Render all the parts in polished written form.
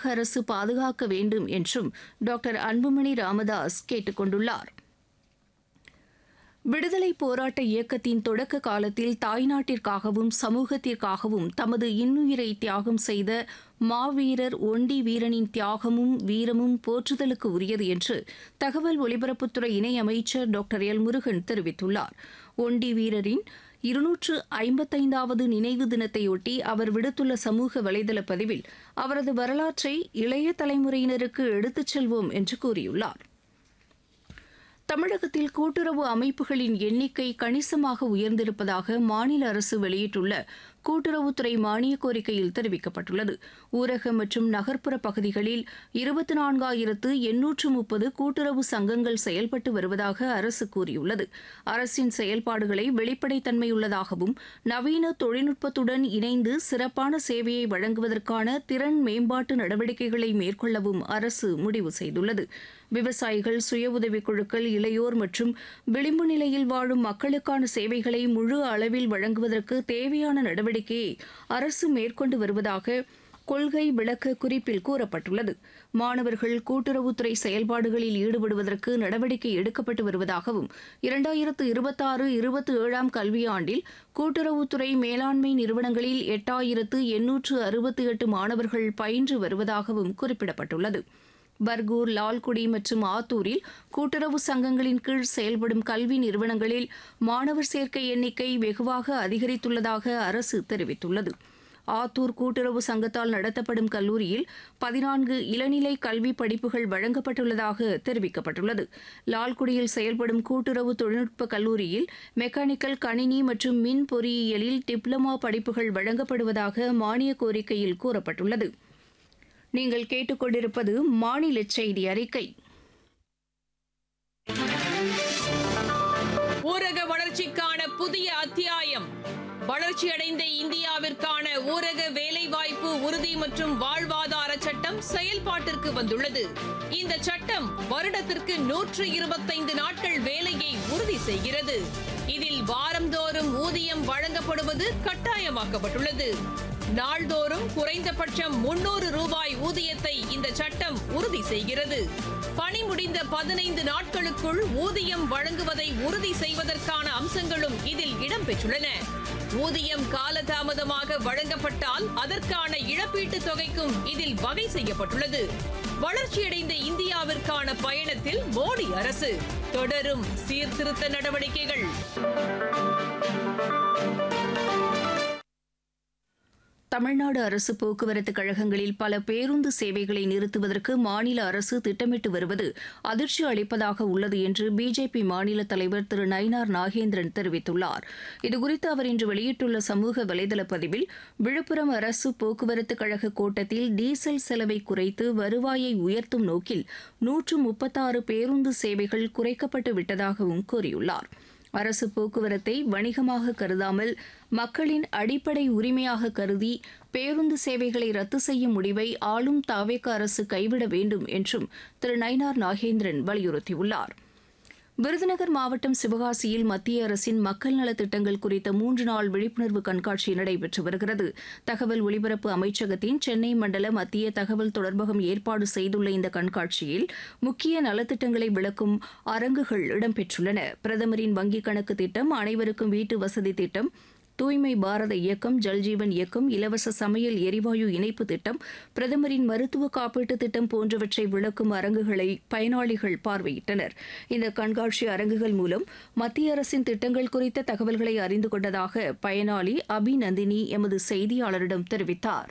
அரசு பாதுகாக்க வேண்டும் என்றும் டாக்டர் அன்புமணி ராமதாஸ் கேட்டுக் கொண்டுள்ளார். விடுதலை போராட்ட இயக்கத்தின் தொடக்க காலத்தில் தாய்நாட்டிற்காகவும் சமூகத்திற்காகவும் தமது இன்னுயிரை தியாகம் செய்த மாவீரர் ஒண்டி வீரனின் தியாகமும் வீரமும் போற்றுதலுக்கு உரியது என்று தகவல் ஒலிபரப்புத்துறை இணையமைச்சர் டாக்டர் எல் முருகன் தெரிவித்துள்ளார். ஒண்டி வீரரின் 255வது நினைவு தினத்தையொட்டி அவர் விடுத்துள்ள சமூக வலைதள பதிவில் அவரது வரலாற்றை இளைய தலைமுறையினருக்கு எடுத்துச் செல்வோம் என்று கூறியுள்ளார். தமிழகத்தில் கூட்டுறவு அமைப்புகளின் எண்ணிக்கை கணிசமாக உயர்ந்திருப்பதாக மாநில அரசு வெளியிட்டுள்ள கூட்டுறவுத்துறை மானியக் கோரிக்கையில் தெரிவிக்கப்பட்டுள்ளது. ஊரக மற்றும் நகர்ப்புற பகுதிகளில் 24,830 கூட்டுறவு சங்கங்கள் செயல்பட்டு வருவதாக அரசு கூறியுள்ளது. அரசின் செயல்பாடுகளை வெளிப்படைத்தன்மையுள்ளதாகவும் நவீன தொழில்நுட்பத்துடன் இணைந்து சிறப்பான சேவையை வழங்குவதற்கான திறன் மேம்பாட்டு நடவடிக்கைகளை மேற்கொள்ளவும் அரசு முடிவு செய்துள்ளது. விவசாயிகள், சுய உதவிக் குழுக்கள், இளையோர் மற்றும் விளிம்பு நிலையில் வாழும் மக்களுக்கான சேவைகளை முழு அளவில் வழங்குவதற்கு தேவையான நடவடிக்கையை அரசு மேற்கொண்டு வருவதாக கொள்கை விளக்க குறிப்பில் கூறப்பட்டுள்ளது. மாணவர்கள் கூட்டுறவுத்துறை செயல்பாடுகளில் ஈடுபடுவதற்கு நடவடிக்கை எடுக்கப்பட்டு வருவதாகவும் 2026-27 கல்வியாண்டில் கூட்டுறவுத்துறை மேலாண்மை நிறுவனங்களில் 8,868 மாணவர்கள் பயின்று வருவதாகவும் குறிப்பிடப்பட்டுள்ளது. பர்கூர், லால்குடி மற்றும் ஆத்தூரில் கூட்டுறவு சங்கங்களின் கீழ் செயல்படும் கல்வி நிறுவனங்களில் மாணவர் சேர்க்கை எண்ணிக்கை வெகுவாக அதிகரித்துள்ளதாக அரசு தெரிவித்துள்ளது. ஆத்தூர் கூட்டுறவு சங்கத்தால் நடத்தப்படும் கல்லூரியில் 14 இளநிலை கல்வி படிப்புகள் வழங்கப்பட்டுள்ளதாக தெரிவிக்கப்பட்டுள்ளது. லால்குடியில் செயல்படும் கூட்டுறவு தொழில்நுட்ப கல்லூரியில் மெக்கானிக்கல், கணினி மற்றும் மின் பொறியியலில் டிப்ளமா படிப்புகள் வழங்கப்படுவதாக மானியக் கோரிக்கையில் கூறப்பட்டுள்ளது. நீங்கள் கேட்டுக்கொண்டிருப்பது மாநில செய்தி அறிக்கை. ஊரக வளர்ச்சிக்கான புதிய அத்தியாயம். வளர்ச்சியடைந்த இந்தியாவிற்கான ஊரக வேலைவாய்ப்பு உறுதி மற்றும் வாழ்வாதார சட்டம் செயல்பாட்டிற்கு வந்துள்ளது. இந்த சட்டம் வருடத்திற்கு 125 நாட்கள் வேலையை உறுதி செய்கிறது. இதில் வாரந்தோறும் ஊதியம் வழங்கப்படுவது கட்டாயமாக்கப்பட்டுள்ளது. நாள்தோறும் குறைந்தபட்சம் 300 ரூபாய் ஊதியத்தை இந்த சட்டம் உறுதி செய்கிறது. பணி முடிந்த 15 நாட்களுக்குள் ஊதியம் வழங்குவதை உறுதி செய்வதற்கான அம்சங்களும் இதில் இடம்பெற்றுள்ளன. ஊதியம் காலதாமதமாக வழங்கப்பட்டால் அதற்கான இழப்பீட்டுத் தொகைக்கும் இதில் வகை செய்யப்பட்டுள்ளது. வளர்ச்சியடைந்த இந்தியாவிற்கான பயணத்தில் மோடி அரசு தொடரும் சீர்திருத்த நடவடிக்கைகள். தமிழ்நாடு அரசு போக்குவரத்து கழகங்களில் பல பேருந்து சேவைகளை நிறுத்துவதற்கு மாநில அரசு திட்டமிட்டு வருவது அதிர்ச்சி அளிப்பதாக உள்ளது என்று பிஜேபி மாநில தலைவர் திரு நயினார் நாகேந்திரன் தெரிவித்துள்ளார். இதுகுறித்து அவர் இன்று வெளியிட்டுள்ள சமூக வலைதள பதிவில், விழுப்புரம் அரசு போக்குவரத்து கழக கோட்டத்தில் டீசல் செலவை குறைத்து வருவாயை உயர்த்தும் நோக்கில் 136 பேருந்து சேவைகள் குறைக்கப்பட்டு விட்டதாகவும் கூறியுள்ளார். அரசு போக்குவரத்தை வணிகமாக கருதாமல் மக்களின் அடிப்படை உரிமையாக கருதி பேருந்து சேவைகளை ரத்து செய்யும் முடிவை ஆளும் தவேக அரசு கைவிட வேண்டும் என்றும் திரு நயினார் நாகேந்திரன் வலியுறுத்தியுள்ளார். விருதுநகர் மாவட்டம் சிவகாசியில் மத்திய அரசின் மக்கள் நலத் திட்டங்கள் குறித்த 3 நாள் விழிப்புணர்வு கண்காட்சி நடைபெற்று வருகிறது. தகவல் ஒலிபரப்பு அமைச்சகத்தின் சென்னை மண்டல மத்திய தகவல் தொடர்பகம் ஏற்பாடு செய்துள்ள இந்த கண்காட்சியில் முக்கிய நலத்திட்டங்களை விளக்கும் அரங்குகள் இடம்பெற்றுள்ளன. பிரதமரின் வங்கிக் கணக்கு திட்டம், அனைவருக்கும் வீட்டு வசதி திட்டம், தூய்மை பாரத இயக்கம், ஜல்ஜீவன் இயக்கம், இலவச சமையல் எரிவாயு இணைப்பு திட்டம், பிரதமரின் மருத்துவ காப்பீட்டு திட்டம் போன்றவற்றை விளக்கும் அரங்குகளை பயனாளிகள் பார்வையிட்டனர். இந்த கண்காட்சி அரங்குகள் மூலம் மத்திய அரசின் திட்டங்கள் குறித்த தகவல்களை அறிந்து கொண்டதாக பயனாளி அபிநந்தினி எமது செய்தியாளரிடம் தெரிவித்தார்.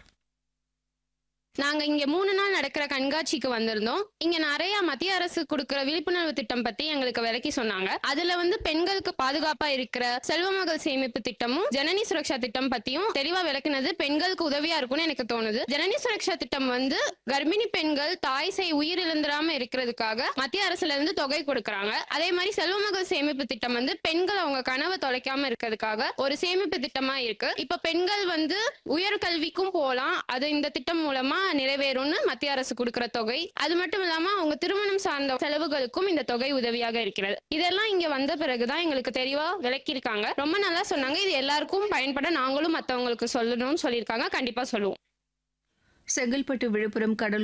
நாங்க இங்க 3 நாள் நடக்கிற கண்காட்சிக்கு வந்திருந்தோம். இங்க நிறைய மத்திய அரசு கொடுக்கிற விழிப்புணர்வு திட்டம் பத்தி எங்களுக்கு விளக்கி சொன்னாங்க. அதுல பெண்களுக்கு பாதுகாப்பா இருக்கிற செல்வமகள் சேமிப்பு திட்டமும் ஜனனி சுரக்ஷா திட்டம் பத்தியும் தெளிவா விளக்குனது பெண்களுக்கு உதவியா இருக்கும்னு எனக்கு தோணுது. ஜனனி சுரக்ஷா திட்டம் கர்ப்பிணி பெண்கள் தாய் சேய் உயிரிழந்துடாம இருக்கிறதுக்காக மத்திய அரசுல இருந்து தொகை கொடுக்கறாங்க. அதே மாதிரி செல்வமகள் சேமிப்பு திட்டம் பெண்கள் அவங்க கனவை தொலைக்காம இருக்கிறதுக்காக ஒரு சேமிப்பு திட்டமா இருக்கு. இப்ப பெண்கள் உயர்கல்விக்கும் போலாம். அது இந்த திட்டம் மூலமா நிறைவேறும்னு மத்திய அரசு கொடுக்கிற தொகை. அது மட்டும் இல்லாம அவங்க திருமணம் சார்ந்த செலவுகளுக்கும் இந்த தொகை உதவியாக இருக்கிறது. இதெல்லாம் இங்க வந்த பிறகுதான் எங்களுக்கு தெளிவா விளக்கியிருக்காங்க. ரொம்ப நல்லா சொன்னாங்க. இது எல்லாருக்கும் பயன்பட நாங்களும் மத்தவங்களுக்கு சொல்லணும்னு சொல்லியிருக்காங்க. கண்டிப்பா சொல்லுவோம். செங்கல்பட்டு, விழுப்புரம், கடலூர்